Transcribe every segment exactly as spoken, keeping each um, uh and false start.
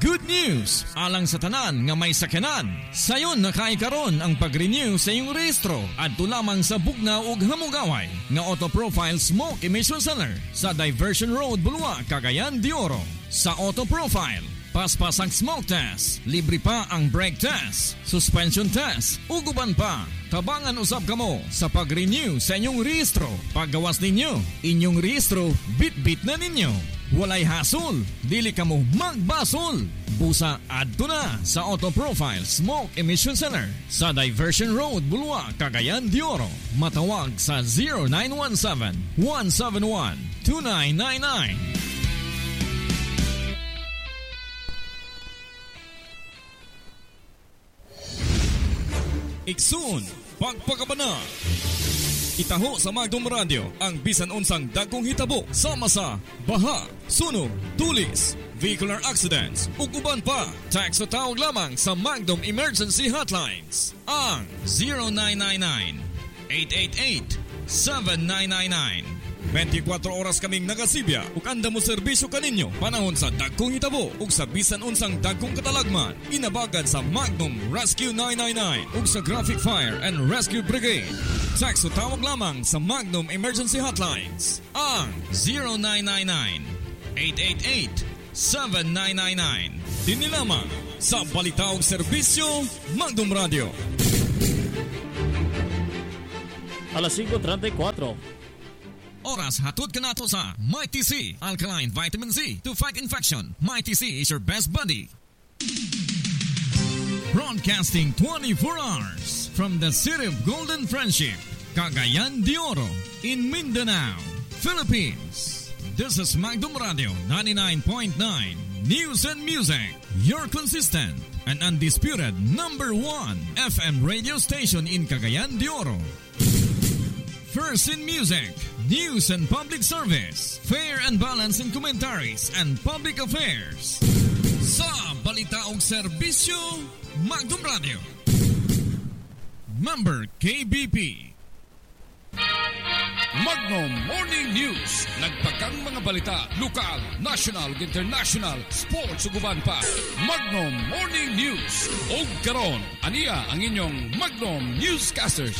good news alang sa tanan nga may sakyanan. Sayon nakaikaron ang pag-renew sa iyong rehistro adto lamang sa bugnaw ug hamugaway nga Auto Profile Smoke Emission Center sa Diversion Road, Bulua, Cagayan de Oro. Sa Auto Profile, paspas ang smoke test, libre pa ang brake test, suspension test, uguban pa. Tabangan usab kamo sa pag-renew sa inyong rehistro. Paggawas ninyo, inyong rehistro, bit-bit na ninyo. Walay hasol, dili kamo magbasol. Busa adto na sa Auto Profile Smoke Emission Center sa Diversion Road, Bulua, Cagayan de Oro. Matawag sa zero nine one seven, one seven one, two nine nine nine. Iksun, pagpakabana. Itaho sa Magdom Radio ang bisan unsang dagkong hitabo sama sa baha, sunog, tulis, vehicular accidents ug uban pa. Text o tawag lamang sa Magdom Emergency Hotlines ang zero nine nine nine, eight eight eight, seven nine nine nine. twenty-four oras kaming nagasibya ug anda mo serbisyo kaninyo panahon sa dagkong hitabo ug sa bisan unsang dagkong katalagman. Inabagan sa Magnum Rescue nine nine nine ug sa Graphic Fire and Rescue Brigade. Text o tawag lamang sa Magnum Emergency Hotlines ang zero nine nine nine, eight eight eight, seven nine nine nine. Dini lamang sa balita ug serbisyo Magnum Radio. Alas five thirty-four. Oras hatod ka nato sa Mighty C Alkaline Vitamin Z to fight infection. Mighty C is your best buddy. Broadcasting twenty-four hours from the city of Golden Friendship, Cagayan de Oro, in Mindanao, Philippines. This is Magdom Radio ninety-nine point nine News and Music, your consistent and undisputed number one F M radio station in Cagayan de Oro. First in music, news and public service, fair and balance in commentaries and public affairs. Sa balita ug serbisyo, Magdom Radio. Member K B P. Magnum Morning News. Nagpakang mga balita, lokal, national ug international, sports ug uban pa. Magnum Morning News. Og karon, aniya ang inyong Magnum Newscasters.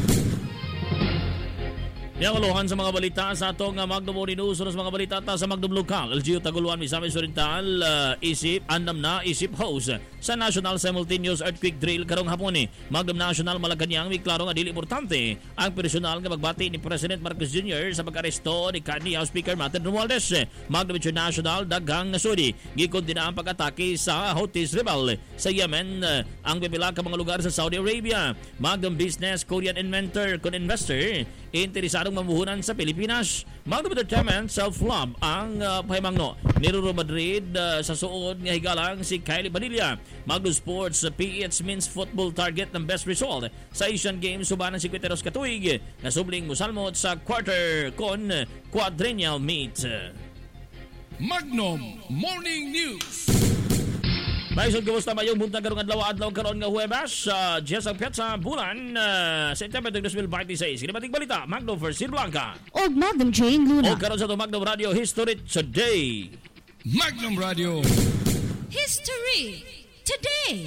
Yang uluhan sa mga balita sa atong uh, Magnum Morning News sa mga balita ta sa Magnum Local. L G U Taguluan, Misamis Oriental, uh, isip, andam na, isip host sa National Simultaneous Earthquake Drill karong hapon ni Magnum National Malacanang. May klaro nga dili importante ang personal nga magbati ni President Marcos Junior sa pag-aresto ni kanhi House Speaker Martin Romualdez. Magnum International daghang nasudi gikondena ang pag-atake sa Houthis rebel sa Yemen, uh, ang pipila ka mga lugar sa Saudi Arabia. Magnum Business Korean inventor kun investor interesadong mamuhunan sa Pilipinas. Magnum Entertainment self-love ang uh, pahimangno ni Ruro Madrid uh, sa suod nga higalang si Kylie Padilla. Magnum Sports uh, P H means football target ng best result sa Asian Games subanan si Quiteros Katuig na subling musalmot sa quarter con quadrennial meet. Magnum Morning News. Maisod kumusta mayong buntag karong adlaw-adlaw karon nga Huwebes sa uh, Diez ang Piazza bulan uh, September twenty twenty-six. Kinibating balita Magnum for Sir Blanca og Magnum Jane Luna. Og karon sa to Magnum Radio History Today. Magnum Radio History Today.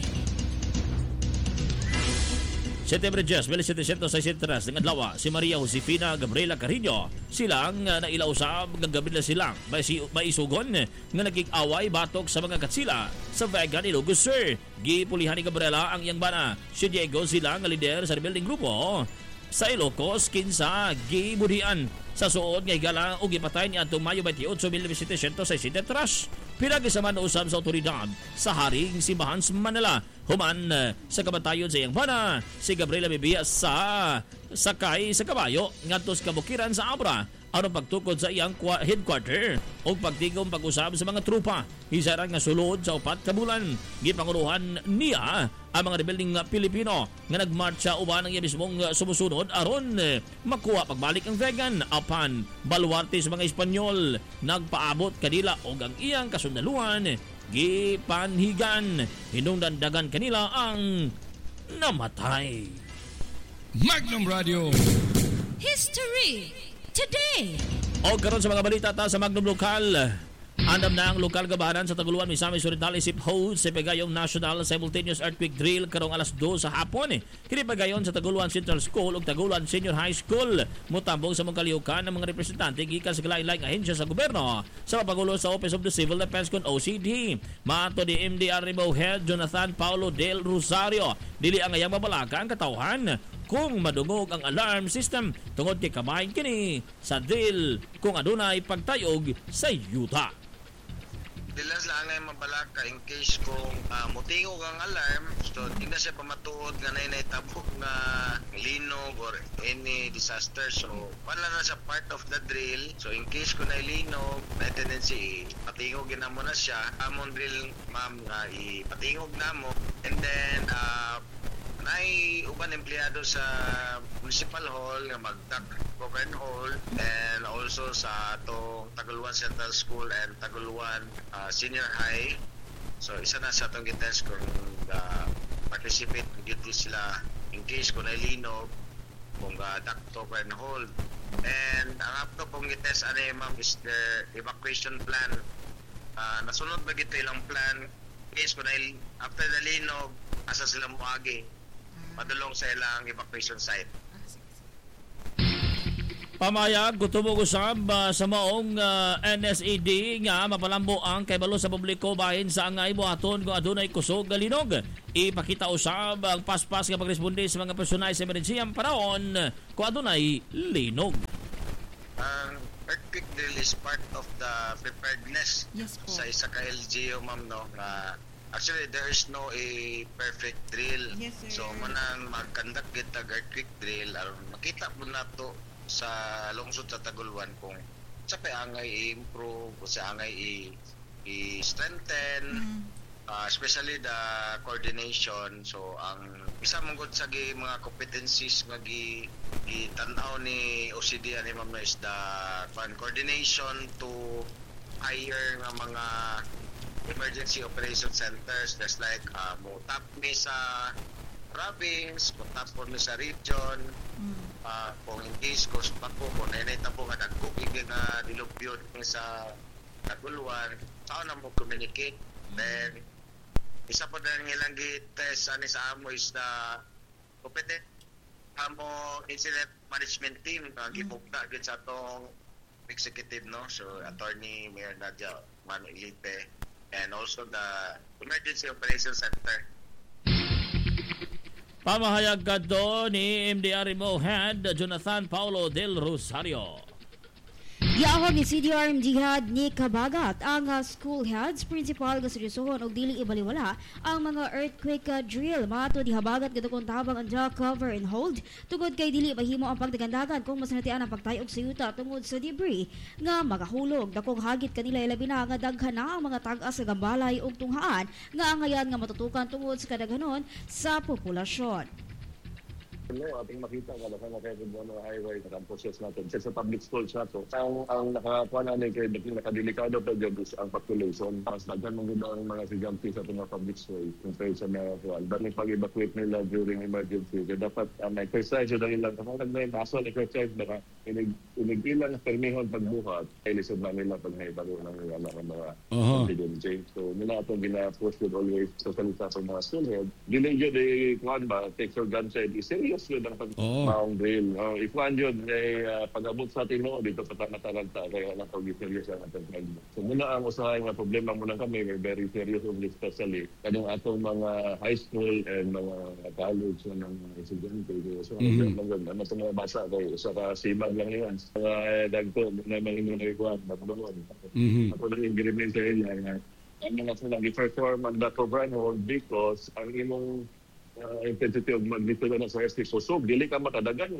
September ten, mil setecientos sesenta ng adlaw si Maria Josefina Gabriela Carrillo silang uh, nailausab gagabi na silang may, si, may isugon nga naging-away batok sa mga katsila sa Vegan, Ilocos Sur. Gipulihan ni Gabriela ang iyang bana si Diego silang nga lider sa rebuilding grupo sa Ilocos kinsa gibudian sa suod nga higala og gipatay ni adtong Mayo twenty-eight, mil setecientos sesenta. Pinagisama na usab sa otoridad sa haring simbahan sa Manila. Human uh, sa kamatayon sa iyang bana, si Gabriela Bibia sa sakay sa kabayo ngadto sa kabukiran sa Abra aron pagtukod sa iyang headquarter o pagtigom pag-usab sa mga trupa. Hisaran nga sulod sa upat ka bulan, gipanguruhan niya ang mga rebelding Pilipino nga nagmarcha uban ang iya mismong sumusunod aron uh, makuha pagbalik ang Vegan apan baluarte sa mga Espanyol. Nagpaabot kanila og ang iyang kasundaluhan gipanhigan, hinungdandagan kanila ang namatay. Magnum Radio History Today. O karon sa mga balita ta sa Magnum Local, Andam na ang lokal gabanan sa Taguluan, Misamis Oriental isip host sa Pagayong National Simultaneous Earthquake Drill karong alas dos sa hapon. Kini Pagayon sa Taguluan Central School ug Taguluan Senior High School. Mutambong sa mga kalihukan ng mga representante gikan sa lain-laing ahensya sa gobyerno sa pagulo sa Office of the Civil Defense kon O C D. Maato di M D R Remo Head Jonathan Paulo del Rosario, dili ang ayang mabalaka ang katawhan kung madungog ang alarm system tungod kay kamay kini sa drill kung adunay pagtayog sa yuta. Dilas lang ay mabalaka in case kung uh, mutingog ang alarm, so di na siya pamatuod nga na tabok na linog or any disaster. So wala na sa part of the drill. So in case kung na linog, na tendency patingogin na mo na siya. Amon drill ma'am nga ipatingog na mo, and then uh, nay uban empleyado sa municipal hall nga mag-duck cover and hold, and also sa atong Taguluan Central School and Taguluan uh, Senior High. So isa na sa atong gitest kung uh, participate duty sila in case kung nailinog kung uh, duck cover and hold. And ang apto pong gitest ano ma'am is the evacuation plan. Uh, nasunod ba gito ilang plan in case kung nail after the linog asa sila muagi padulong sa ilang evacuation site. Pamayag gutubog usab uh, sa maong uh, N S A D nga mapalambo ang kaybalo sa publiko bahin sa angay buhaton kung adunay kusog galinog. Ipakita usab ang paspas nga pagresponde sa mga personal sa emerhensiyang panahon kung adunay linog. Ang earthquake drill is part of the preparedness Yes po. sa isa ka L G U ma'am no nga actually there is no a perfect drill. Yes, sir. So manang mag-conduct kita earthquake drill aron makita mo nato sa lungsod sa Taguluan kung sa paangay i-improve o sa angay i- i-strengthen Mm. uh, especially the coordination. So ang isa mong good sa gi mga competencies nga gi gitanaw ni O C D ani ma'am is the fund coordination to hire nga mga emergency operation centers just like uh, mo tap mi sa province, mo tap po mi sa region. Mm. Uh, kung in case ko pa po kung nanay tabo nga dagko ibig nga dilubyon sa Taguluan, saan na mo communicate. Then isa po na nilang gi-test ani sa amo is the competent amo incident management team nga gibugta gid sa atong executive no, so attorney Mayor Nadia Mano Ilipe and also the emergency operations center. Pamahayag kadto ni M D R Remo Head Jonathan Paulo del Rosario. Giahon ni C D R M Jihad ni Kabagat ang uh, school heads, principal nga seryosohon og dili ibaliwala ang mga earthquake uh, drill. Mato di habagat kadtong tabang ang duck cover and hold tungod kay dili mahimo ang pagdagandagan kung masanatian ang pagtayog sa yuta tungod sa debris nga magahulog. Dakong hagit kanila labi na nga daghan na ang mga tag-as sa gambalay ug tunghaan nga angayan nga matutukan tungod sa kadaghanon sa populasyon. No, ating makita kada sa mga Bono Highway sa campuses natin sa public schools nato. Ang ang nakakuha namin kay dating nakadelikado pa jud ang population. Mas daghan man gud ang mga estudyante sa mga public schools compared sa mga kuan. Dahil pag-evacuate nila during emergency, kaya dapat um, exercise yun lang. Kapag nag-may muscle exercise, baka inigbilan na permihon pagbuhat, ay lisod na nila pag naibalo ng mga emergency. So, nila itong gina-post yun always sa salita sa mga school head. Dili yun eh, kuhan ba, takes your gun side, is serious yun ang pag-maong drill. Uh, if one yun, eh, uh, pag-abot sa tino, dito patanataranta, kaya lang pag-serious ang ating friend. So, muna ang usahay nga problema muna kami, we're very serious on this especially. Kanong atong mga high school and mga college na ng estudyante. So, mm-hmm. ano itong mga basa kayo? So, simag lang yun. Mga dagto, na mga inyong nagikuhan, matulungan. Ako lang yung ginimin sa inyo. Ang mga silang i-perform ang dato brand hold because ang imong uh, intensity of magnitude na sa S T susog, dili ka matadagan.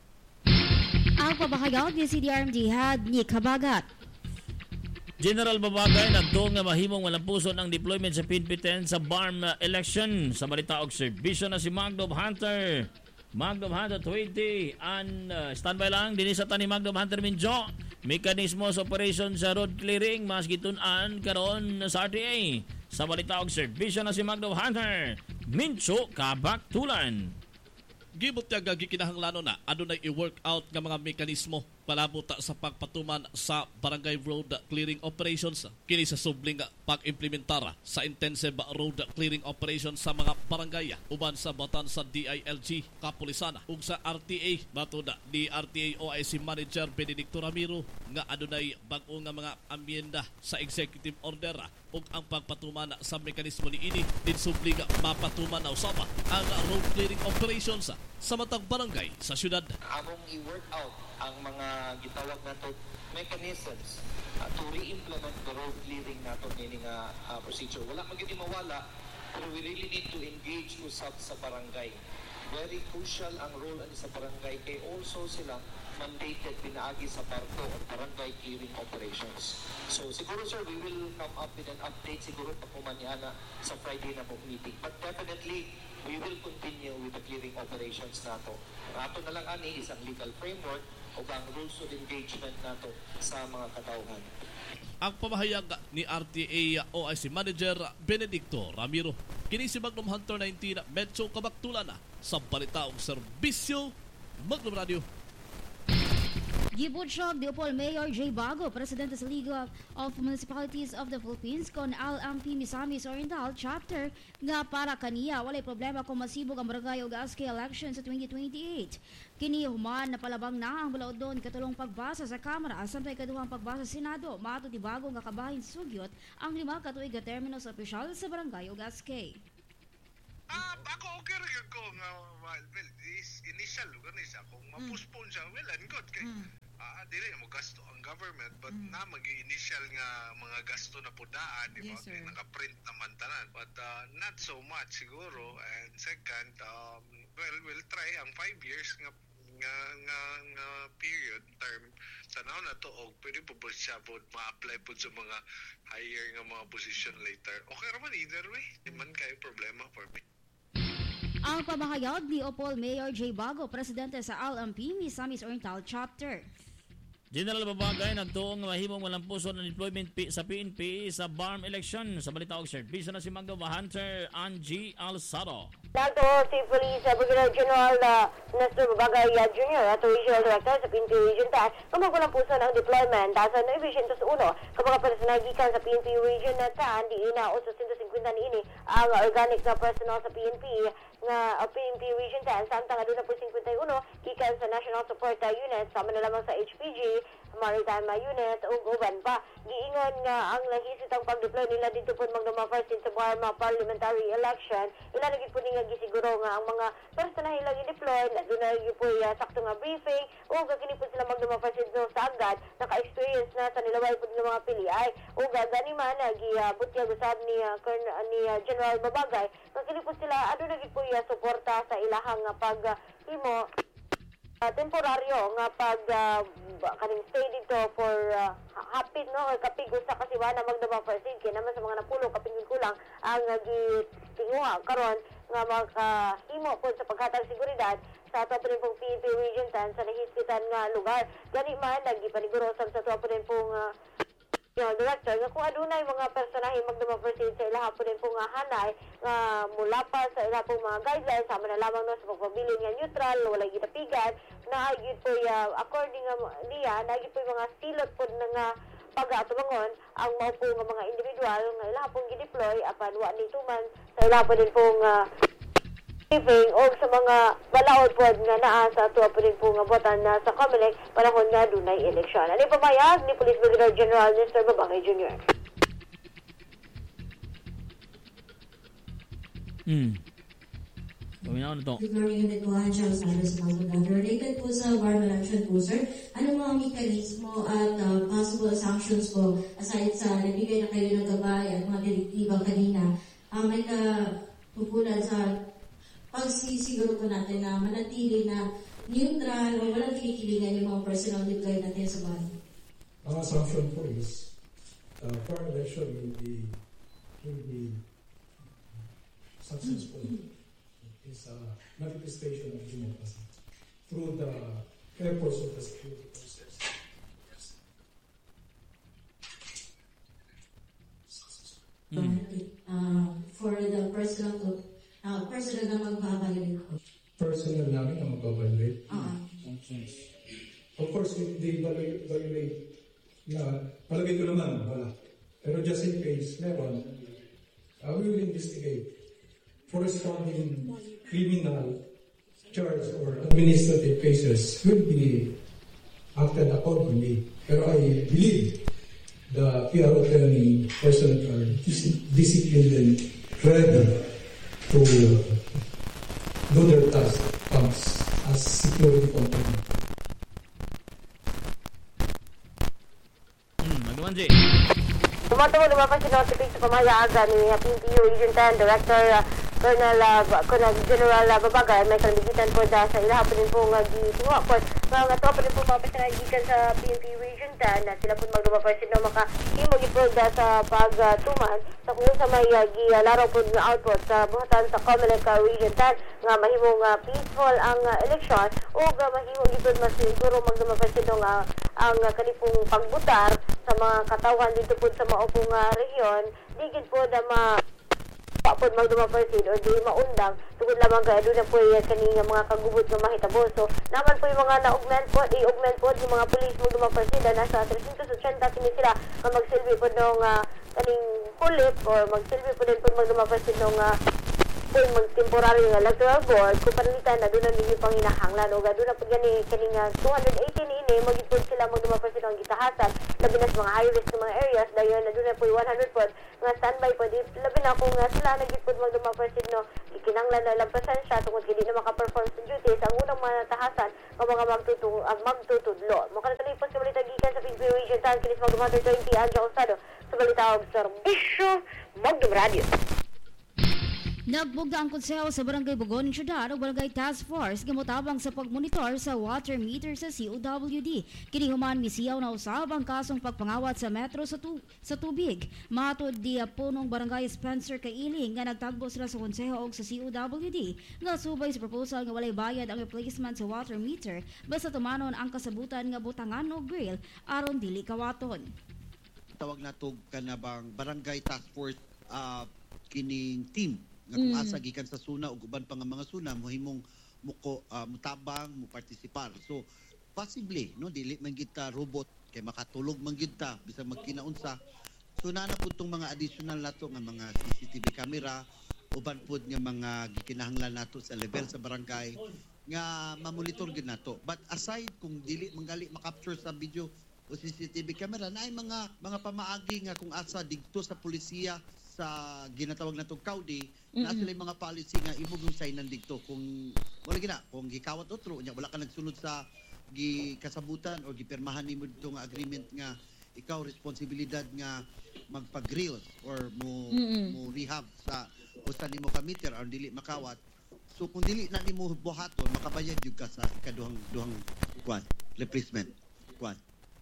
Ang pabahagaw ni C D R M Jihad ni Kabagat. General Babagay nagtuong nga mahimong walampuson ang deployment sa P N P ten sa B A R M election. Sa balita og serbisyo na si Magdom Hunter. Magdom Hunter twenty and uh, standby lang dinhi sa tani Magdom Hunter Minjo. Mekanismo sa operation sa road clearing mas gitun-an karon sa R T A. Sa balita og serbisyo na si Magdom Hunter. Minjo Kabaktulan. Gibot nga gikinahanglanon na adunay i-work out nga mga mekanismo palabuta sa pagpatuman sa barangay road clearing operations kini sa subling pag-implementara sa intensive road clearing operations sa mga barangay uban sa batan sa D I L G Kapulisan ug sa R T A batud ni R T A O I C Manager Benedicto Ramiro nga adunay bag-o nga mga amyenda sa executive order ug ang pagpatuman sa mekanismo ni ini din subling mapatuman na usaba ang road clearing operations sa matang barangay sa syudad. Among i-work out ang mga gitawag nato mechanisms uh, to re-implement the road clearing nato nini nga uh, procedure. Wala magiging mawala, pero we really need to engage usab sa barangay. Very crucial ang role ani sa barangay kay also sila mandated pinaagi sa barko o barangay clearing operations. So siguro sir, we will come up with an update siguro pa kumaniana sa Friday na po meeting. But definitely, we will continue with the clearing operations nato. Ato na lang ani isang legal framework o ang rules of engagement nato sa mga katauhan. Ang pamahayag ni R T A O I C Manager Benedicto Ramiro kini si Magnum Hunter nineteen medyo kabaktulan sa balita ug serbisyo Magnum Radio. Gibudsog di Opol Mayor J. Bago, Presidente sa League of Municipalities of the Philippines kon Al M P Misamis Oriental Chapter nga para kaniya walay problema kung masibog ang barangay ug A S K election sa twenty twenty-eight. Kini human na palabang na ang balaodon katulong pagbasa sa Kamara samtay kaduhang pagbasa sa Senado mato di Bago nga kabahin sugyot ang lima ka tuig nga termino sa opisyal sa barangay ug A S K. Ah, ako okay rin ko nga, well, is initial, ganun siya. Kung ma-postpone siya, well and good. Kay, mm. ah, dili mo gasto ang government, but mm. na mag-initial nga mga gasto na pudaan, di ba? Yes, kaya naka-print naman tanan. But uh, not so much siguro. And second, um, well, we'll try ang five years nga nga nga nga period term sa naon na to og pwede po ba siya po ma-apply po sa mga higher nga mga position later. Okay raman either way. Di man kayo problema for me. Ang pamahayag ni Opol Mayor J. Bago, Presidente sa Al M P Misamis Oriental Chapter. General Babagay nagtuong mahimong walang puso ng deployment P- sa P N P sa B A R M election sa balita og Sir. Bisa na si Magno Hunter Angie Alsaro. Dato si Police uh, Brigadier General uh, Nestor Babagay uh, Junior at Regional Director sa P N P Region ten kung walang puso ng deployment sa nine one kapag personal gikan sa P N P Region ten di ina eight fifty ni ini ang organic na personal sa P N P nga uh, P N P Region ten samtang aduna po fifty-one gikan sa National Support uh, Unit sama na lamang sa H P G Maritime uh, Unit ug uban pa giingon nga ang nahisitang pag-deploy nila dito po magduma first sa B A R M parliamentary election ila na gid po nga gisiguro nga ang mga personal ilang i-deploy na doon na po uh, sakto nga briefing ug kini po sila magduma first no sa agad naka-experience na sa nilaway po ng mga piliay ug gani man giabot uh, usab ni uh, uh, ni uh, General Babagay nga kini po sila ano na gid po uh, suporta sa ilahang uh, pag uh, himo Uh, temporaryo nga pag uh, kaning stay dito for uh, hapit no or kapigos sa kasiwana magdama first aid kaya naman sa mga napulo kapingin kulang ang uh, gitinguha karon nga makahimo po sa paghatag seguridad sa ato rin pong P N P Region ten sa nahispitan nga lugar. Gani man nagipanigurosan sa ato rin pong uh, General Director nga kung adunay mga personahe magdama first aid sa ilaha po din pong uh, hanay nga mula pa sa ilaha pong mga guidelines sama na lamang no sa pagpabilin nga neutral walay gitapigan na agit po uh, according nga niya na agit po mga silot po nga pag-atumangon ang maupo nga mga individual nga ilaha pong gideploy apan wa ni tuman sa ilaha po din pong uh, briefing o sa mga balaod po nga naa sa ato po din po nga botan na sa Comelec panahon nga dunay eleksyon. Ano yung pamayag ni Police Brigadier General Nestor Babagay Junior Hmm. Paminaw na to. Regarding the Kuhan Charles Matters related po sa B A R M election po, sir, ano mga mekanismo at uh, possible sanctions po aside sa nabigay na kayo ng gabay at mga direktiba kanina, uh, may kapupulan sa pagsisiguro po natin na manatili na neutral o walang kinikilingan yung mga personal deploy natin sa bahay. Ang assumption po is uh, for election will be will be successful. Mm-hmm. It's a manifestation of democracy through the efforts of the security process. Yes. Mm. Uh, for the personal to Uh, personal na magbabalibig ko. Personal namin na magbabalibig? Oo. Of course, if they violate, violate na palagay ko naman, wala. Pero just in case, meron, uh, we will investigate corresponding criminal charge or administrative cases will be acted accordingly. Pero I believe the P R O training personnel are dis- disciplined and ready to do their task as, as security company. Magdumanji. Tumatawag naman pa si Notific sa pamayagan ni P N P U Region ten Director uh, Colonel uh, Colonel General uh, Babagay. May kaligitan po da sa ilahapon din po nga gitinwa po. Mga tropa din po mga pasanagikan sa P N P U Region ten na sila po magdumapar sila makahimog po da sa pagtuman sa kung sa may uh, gilaraw po nga output sa buhatan sa Comelec uh, Region ten nga mahimong uh, peaceful ang uh, eleksyon o uh, mahimong ipod masiguro magdumapar sila nga ang uh, kanipong pagbutar sa mga katawan dito po sa maupong uh, rehiyon, digid po na ma papod magdumaparsid o di maundang tungkol lamang kaya doon na po yung kanina mga kagubot ng mahitabo. So, naman po yung mga na-augment po, i-augment po yung mga polis magdumaparsid na nasa three hundred eighty kini sila na magsilbi po ng uh, kaning kulip o magsilbi po din po magdumaparsid ng uh, kung mag-temporary ng electoral board, kung panalitan na doon na hindi pang hinahanglan o doon na po gani kaning uh, two hundred eighty ni ini, mag-ipod sila magdumaparsid ng gitahasan, labi na sa mga high-risk ng mga areas, dahil na doon na po yung one hundred po nga standby po, di, labi na kung uh, sila nag-ipod magdumaparsid no, ikinanglan na lampasan siya tungkol hindi na makaperform sa duties, ang unang mga natahasan ng mga magtutudlo. Uh, magtutudlo. Makatalipos sa balita gikan sa P N P Region ten, kinis mag-one twenty, Anja Osado, sa balita og serbisyo, Magdum Radio. Nagbugda ang konseho sa Barangay Bugon, Syudad o Barangay Task Force gamotabang sa pagmonitor sa water meter sa C O W D. Kini human misiyaw na usab ang kasong pagpangawat sa metro sa, tu- sa tubig. Matod di punong Barangay Spencer Kailing nga nagtagbo sila sa konseho og sa C O W D nga subay sa proposal nga walay bayad ang replacement sa water meter basta tumanon ang kasabutan nga butangan o grill aron dili kawaton. Tawag nato kanabang Barangay Task Force uh, kining team nga kung asa gikan sa suna ug uban pa nga mga suna mohimong muko uh, mutabang mo partisipar. So possibly no dili man kita robot kay makatulog man gyud ta bisan magkinaunsa. So na pud tong mga additional nato nga mga C C T V camera uban pud nga mga gikinahanglan nato sa level sa barangay nga mamonitor gyud nato. But aside kung dili manggali makapture sa video o C C T V camera na ay mga mga pamaagi nga kung asa didto sa pulisya sa ginatawag natong C A U D I, mm-hmm. na sila mga policy nga imong yung signan dito kung wala gina kung gikawat otro nya wala ka nagsunod sa gikasabutan o gipirmahan nimo dito nga agreement nga ikaw responsibilidad nga magpa-grill or mo mm-hmm. mo rehab sa usa nimo ka meter or dili makawat. So kung dili na nimo buhaton makabayad jud ka sa ikaduhang duhang kwan replacement kwan.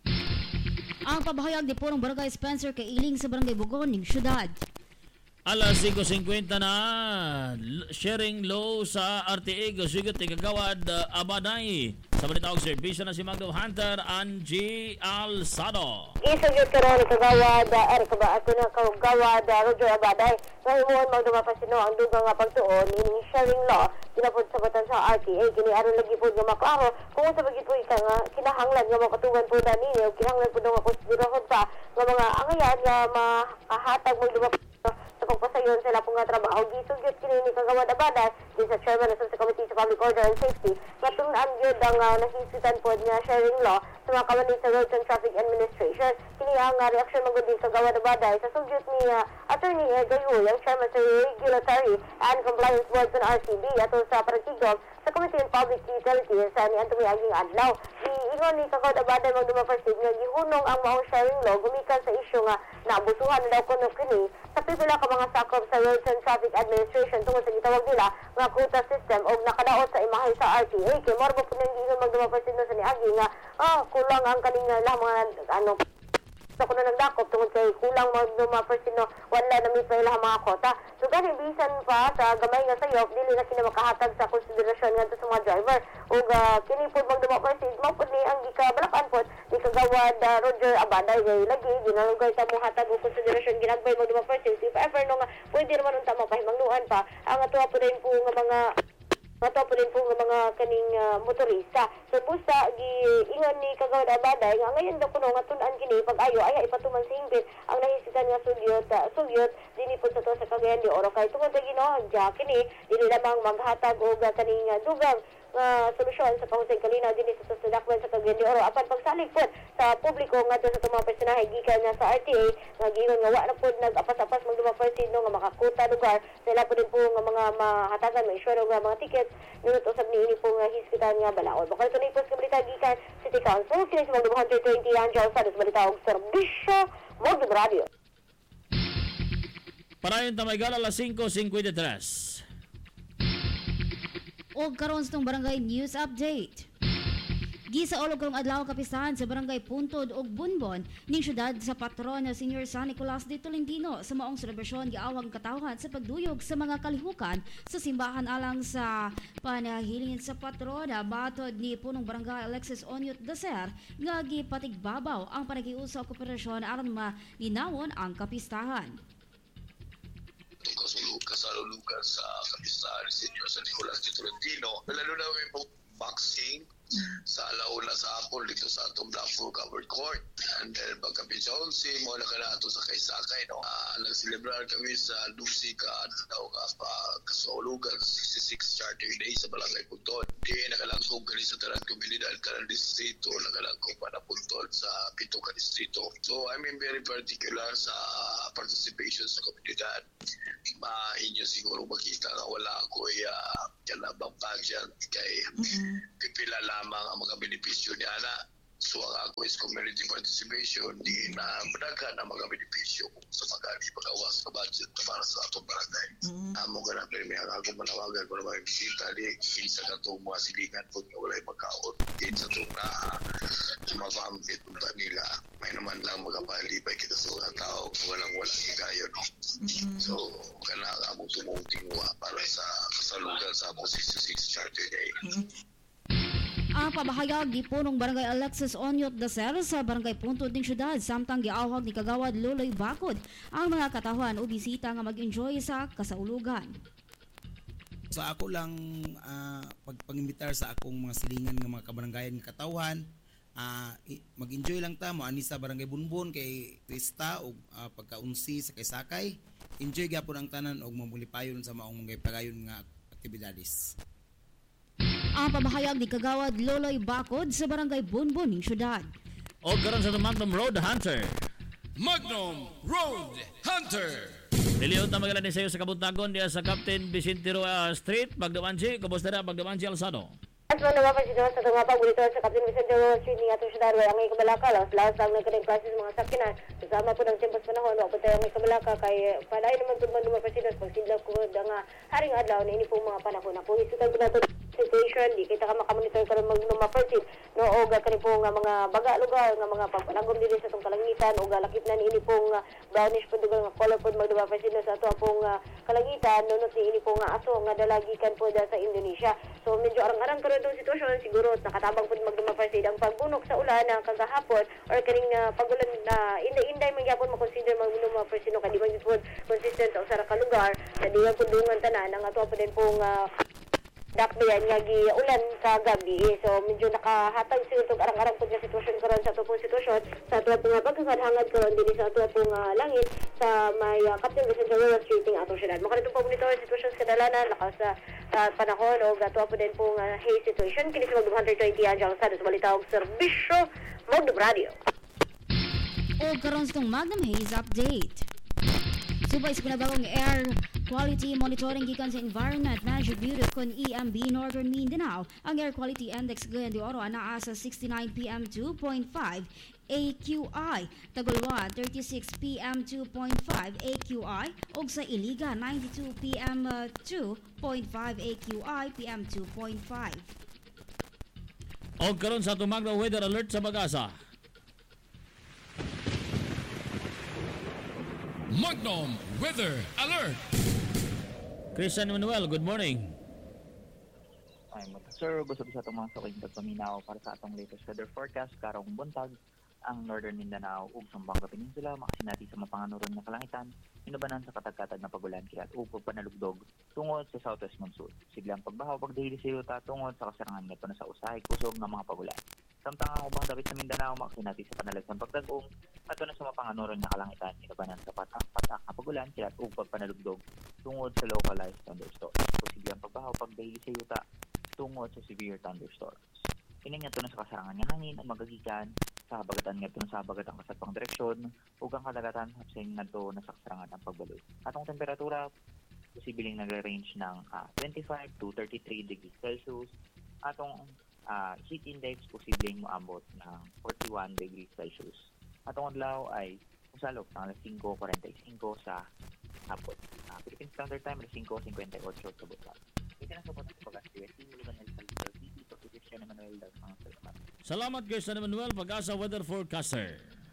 Ang pabahayag di punong Barangay Spencer Kailing sa Barangay Bugon, Syudad. Alas five fifty na, sharing low sa R T A, Gasugot, Tigagawad, uh, Abaday. Sa balita og serbisyo na si Magdo Hunter, Angie Alsado. Isugyot ka rin, Kagawad, Eric, ako na Kagawad, Roger Abaday. Ngayon mo, Magdo Mapasino, ang dugang nga pagtuon, ini sharing law, kinapod sa batan sa R T A, kiniaron lagi po nga maklaro, kung sa bagit po ika nga, kinahanglan nga mapatugan po na nini, o kinahanglan po nga konsiderahon pa, nga mga angayan nga makahatag Magdo Mapasino sa pagpasayon sa lapong nga trabaho. Gisugyot kini ni Kagawad Abaday, di sa Chairman ng sa Committee sa Public Order and Safety, matungnan yun ang uh, nakisitan po niya sharing law sa mga kamanit sa Roads and Traffic Administration. Kini ang uh, reaksyon magudin Kagawad Abaday sa sugyot ni uh, Attorney uh, Gayoy, ang Chairman sa Regulatory and Compliance Board sa R C B at sa Paratigog sa Committee on Public Utilities sa ni Anthony Aging Adlaw. Iingon ni Kagawad Abaday magdumaparsid nga gihunong ang maong sharing law gumikan sa isyu nga naabusuhan na daw kuno kini sa pipila ka mga sakop sa Roads and Traffic Administration tungkol sa gitawag nila nga quota system o nakadaot sa imahe sa R T A. Kay morbo po nang giingon magdumaparsid no sa ni Aging nga ah, kulang ang kaning lang mga ano sa kuno nagdakop tungkol kay kulang magdumaparsid no wala na mi pa ilang mga kota. So gani bisan pa sa gamay nga sayop dili na kini makahatag sa konsiderasyon ngadto sa mga driver ug uh, kini pod magdumaparsid mao pod ni ang gikabalakan pod ni Kagawad uh, Roger Abaday kay lagi ginalugay ta mo hatag og konsiderasyon ginagbay magdumaparsid if ever no nga pwede naman unta mapahimangnuan pa ang atuwa po din po nga mga Mato po din po nga mga kaning uh, motorista. So busa giingon ni Kagawad Abaday nga ngayon daw kuno nga tun-an kini pag-ayo ay ipatuman sa hingpit ang nahisitan nga sugyot uh, sugyot dinhi po sa to sa Cagayan de Oro kay tungod sa Ginoo ja kini dili lamang maghatag og uh, kaning uh, dugang nga uh, solusyon sa pahusay kalinaw dinhi sa sadakwan sa Cagayan de Oro apan pagsalig po sa publiko ngadto sa tumang personahe gikan nga sa R T A nga giingon nga wa na pod nag-apas-apas magduma partido nga makakuta lugar sila po din po nga mga mahatagan may issue nga mga tickets nunot usab niini po nga hispitan nga balaod. Baka ito na ipos ka balita gikan City Council kini sa mga one twenty Angel sa balita og serbisyo Magdum Radio. Parayon Tamaygal alas five fifty-three. O karon sa itong barangay news update. Gisa olog karong adlaw kapistahan sa barangay Puntod ug Bunbon ning syudad sa patron na Senior San Nicolas de Tolentino sa maong selebrasyon giawag katawhan sa pagduyog sa mga kalihukan sa simbahan alang sa panahilingin sa patrona batod ni punong barangay Alexis Onyot Dacer nga gipatigbabaw ang panagiusa og kooperasyon aron maninawon ang kapistahan. Kasalulugan sa kapistahan ni Senior San Nicolas de Tolentino lalo na may boxing sa alauna sa Apple dito sa atong Blackpool Covered Court. And then pagka-Pizza Onsi, mo na ka na ito sa Kaysakay. No? Uh, nagsilibrar kami sa Lucy ka daw ka pa kasulugan sa sixty-six Charter Day sa Barangay Puntod. Di nakalangkong kani sa Taran Komunidad, Taran Distrito, nakalangkong pa na Puntod sa Pito ka Distrito. So I mean very particular sa participation sa komunidad. Mainyo siguro makita nga wala ako uh, kalabang pageant kay mm-hmm. pipila lamang ang mga benepisyo niya na. So ang ako is community participation, di na madaghan ang mga benepisyo sa mga di pag-awas sa budget na para sa atong barangay. Mm-hmm. Amo ka na premi ang ako manawagan ko na mga bisita di kinsa ka itong mga silingan po nga wala'y magkaon. Kinsa itong na sumabambit punta nila. May naman lang magapalibay kita sa mga tao walang-walang higayon. Mm-hmm. So kailangan mo tumungtingwa para sa kasalugan sa sixty-six Charter Day. Mm-hmm. Ang pabahayag ni punong barangay Alexis Onyot Dacer sa barangay Puntod ng syudad samtang giawhag ni Kagawad Luloy Bakod ang mga katawhan o bisita nga mag-enjoy sa kasaulugan. Sa ako lang uh, pagpangimbitar sa akong mga silingan nga mga kabaranggayan nga katawhan, uh, mag-enjoy lang ta mo ani sa barangay Bunbon kay Krista o uh, pagkaunsi sa Kaysakay. Enjoy gyapon ang tanan og mamulipayon sa maong mga pagayon nga aktibidades. Ang pabahayag ni Kagawad Loloy Bakod sa barangay Bunbon ng syudad. O karon sa Magnum Road Hunter. Magnum Road Hunter. Niliyot na magalan ni sayo sa kabuntagon diya sa Captain Vicente Roa Street, Bagdamansi, kamusta na Bagdamansi Alsado? At mga naman si John sa mga pagbulito sa Captain Vicente Roa Street ni atong syudad ang ngay kabalaka laos laos ang nagkadang klases mga sakinan kasama po ng tiempos panahon wa po tayo ngay kabalaka kay palay naman po man dumapresidente pagsidlaw ko nga haring adlaw na ini po mga panahon na po isutan po nato situation di kita ka makamonitor karon magnumapertin no og kani po nga mga baga lugar nga mga pagpanagom diri sa tong kalangitan og lakip na niini po nga brownish pud nga color pud magdumapresidente sa ato pong uh, kalangitan nunot ni ini po nga aso nga dalagikan po da sa Indonesia. So medyo arang-arang karon itong sitwasyon siguro nakatabang po magdumapresid ang pagbunok sa ulan ng kagahapon or kaning uh, pagulan na uh, inday-inday man gyapon makonsider magdumapresid no kadi man po consistent sa usa ka lugar na di man pud dungan tanan ang ato pa din pong uh, dakbiyan nga gi ulan sa gabi. So medyo nakahatag siguro itong arang-arang po nga sitwasyon karon sa ato pong sitwasyon sa ato pong pagkakahangad karon dinhi sa ato pong uh, langit sa may uh, Captain Vicente Roa Street ng atong syudad. Makaritong pa monitor sitwasyon sa dalanan lakas sa sa panahon o gato po din pong uh, haze situation. Kini sa Magdum one twenty Angel sa balita og serbisyo Magdum Radio. O karon sa itong Magnum Haze Update. Subay sa pinabagong air quality monitoring gikan sa Environment Management Bureau kon E M B Northern Mindanao. Ang air quality index Cagayan de Oro anaa sa sixty-nine P M two point five A Q I, Tagulwa thirty-six P M two point five A Q I ug sa Iliga ninety-two P M two point five A Q I P M two point five. Og karon sa tumagno weather alert sa Bagasa. Magnum Weather Alert. Christian Manuel, good morning. Ay, sir, gusto ko sa itong mga saking pagpaminaw para sa atong latest weather forecast karong buntag ang Northern Mindanao ug Zamboanga Peninsula makasinati sa mapanganuron nga kalangitan inubanan sa katagkatag na pagulan kilat ug pagpanalugdog tungod sa southwest monsoon. Siglang pagbahaw pagdahili sa yuta tungod sa kasarangan ngadto na sa usahay kusog nga mga pagulan. Samtang ang ubang dapit sa Mindanao makasinati sa panalagsan pagtag-ong adto na sa mapanganuron nga kalangitan inubanan sa patak patak na pagulan kilat ug pagpanalugdog tungod sa localized thunderstorms. Posibleng pagbahaw pagdahili sa yuta tungod sa severe thunderstorms. Kini ngadto na sa kasarangan nga hangin ang magagikan sa habagatan ngadto na sa habagatang kasatpang direksyon ug ang kadagatan hapsing ngadto na sa kasarangan ang pagbaloy. Atong temperatura posibleng nagre-range ng uh, twenty-five to thirty-three degrees Celsius. Atong uh, heat index posibleng moabot ng forty-one degrees Celsius. Atong adlaw ay usalok ng alas five forty-five sa hapon. Uh, Philippine Standard Time alas five fifty-eight sa buntag. Ito na sa pagkakasya pag-asya. Tingulugan ng Salvador T V, Pagkakasya ng Manuel Dag, mga salamat. Salamat kay San Manuel, Pag-asa Weather Forecaster.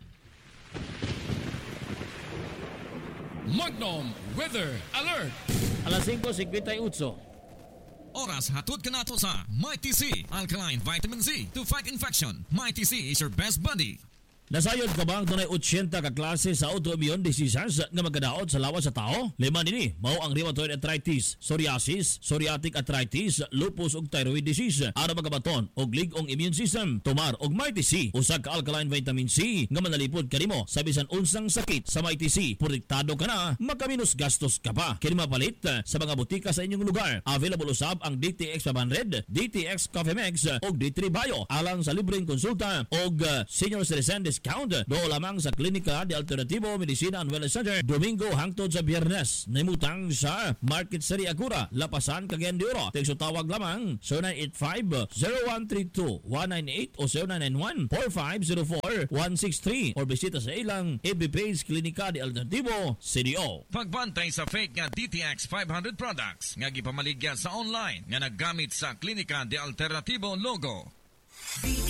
Magnum Weather Alert! Alas five fifty-eight. Oras hatod ka nato sa Mighty C Alkaline Vitamin Z to fight infection. Mighty C is your best buddy. Nasayod ka ba ang tunay eighty ka klase sa autoimmune diseases nga magkadaot sa lawas sa tao? Lima nini, mao ang rheumatoid arthritis, psoriasis, psoriatic arthritis, lupus ug thyroid disease. Ara magabaton og lig-ong immune system. Tumar og Mighty C, usa ka alkaline vitamin C nga manalipod kanimo sa bisan unsang sakit. Sa Mighty C, protektado ka na, makaminus gastos ka pa. Kini mapalit sa mga butika sa inyong lugar. Available usab ang D T X five hundred, D T X Coffee Mix ug D three Bio alang sa libreng konsulta og uh, senior citizen discount do lamang sa Klinika de Alternativo Medicina and Wellness Center Domingo hangtod sa Biyernes. Naimutang sa Market Seri Agura, Lapasan, Cagayan de Oro. Tekso tawag lamang zero nine eight five, zero one three two, one nine eight o zero nine nine one, four five zero four, one six three or bisita sa ilang F B page Klinika de Alternativo C D O. Pagbantay sa fake nga D T X five hundred products nga gipamaligya sa online nga naggamit sa Klinika de Alternativo logo.